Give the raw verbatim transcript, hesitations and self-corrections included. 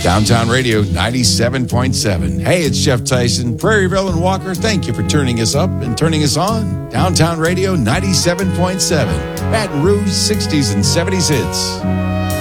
Downtown Radio ninety-seven point seven. Hey, it's Jeff Tyson, Prairieville and Walker. Thank you for turning us up and turning us on. Downtown Radio ninety-seven point seven. Baton Rouge sixties and seventies hits.